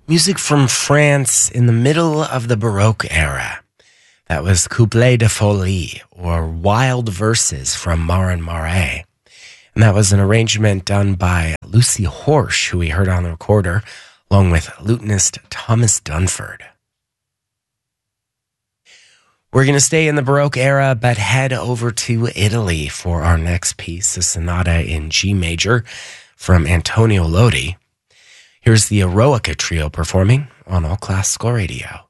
Music from France in the middle of the Baroque era. That was Couplet de Folie, or Wild Verses from Marin Marais. And that was an arrangement done by Lucy Horsch, who we heard on the recorder, along with lutenist Thomas Dunford. We're going to stay in the Baroque era, but head over to Italy for our next piece, a sonata in G major from Antonio Lodi. Here's the Eroica Trio performing on All Classical Radio.